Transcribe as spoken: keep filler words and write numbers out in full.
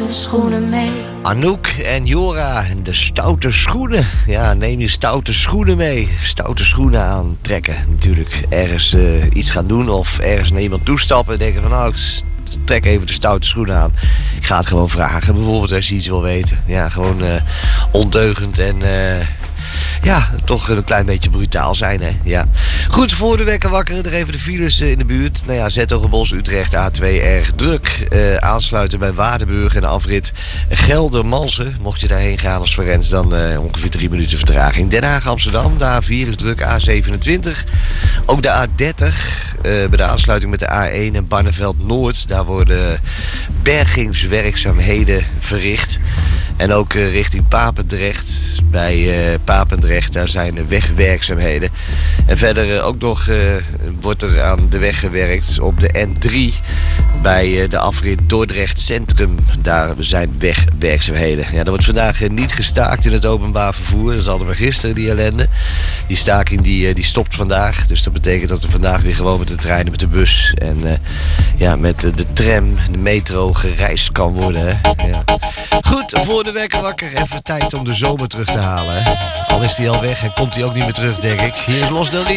stoute schoenen mee. Anouk en Jora en de stoute schoenen. Ja, neem je stoute schoenen mee. Stoute schoenen aantrekken. Natuurlijk ergens uh, iets gaan doen of ergens naar iemand toestappen en denken van nou, ik trek even de stoute schoenen aan. Ik ga het gewoon vragen. Bijvoorbeeld als je iets wil weten. Ja, gewoon uh, ondeugend en uh, ja, toch een klein beetje brutaal zijn, hè. Ja. Goed, voor de wekker wakker. Er even de files in de buurt. Nou ja, Zetogenbos, Utrecht, A twee erg druk. Uh, aansluiten bij Waardenburg en de afrit Geldermalsen. Mocht je daarheen gaan als Forens, dan uh, ongeveer drie minuten vertraging. Den Haag, Amsterdam, de A vier is druk, A zevenentwintig. Ook de A dertig, uh, bij de aansluiting met de A één en Barneveld Noord. Daar worden bergingswerkzaamheden verricht. En ook uh, richting Papendrecht. Bij uh, Papendrecht, daar zijn de wegwerkzaamheden. En verder uh, ook nog uh, wordt er aan de weg gewerkt op de N drie. Bij uh, de afrit Dordrecht Centrum. Daar zijn wegwerkzaamheden. Ja, er wordt vandaag uh, niet gestaakt in het openbaar vervoer. Dat is hadden we gisteren, die ellende. Die staking die, uh, die stopt vandaag. Dus dat betekent dat er vandaag weer gewoon met de treinen, met de bus en uh, ja, met uh, de tram, de metro gereisd kan worden. Hè? Ja. Goed, voor de wekker wakker. Even tijd om de zomer terug te halen. Hè? Al is die al weg en komt hij ook niet meer terug, denk ik. Hier is Los Del Rio.